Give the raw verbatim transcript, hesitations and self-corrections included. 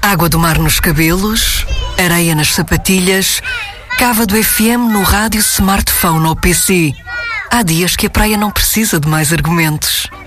Água do mar nos cabelos, areia nas sapatilhas, cava do F M no rádio, smartphone ou P C. Há dias que a praia não precisa de mais argumentos.